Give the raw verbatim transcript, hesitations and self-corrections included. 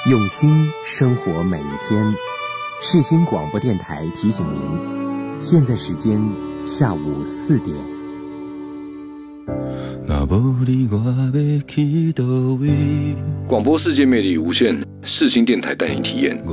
用心生活每一天。世新广播电台提醒您，现在时间下午四点。 广播世界魅力无限，世新电台带你体验。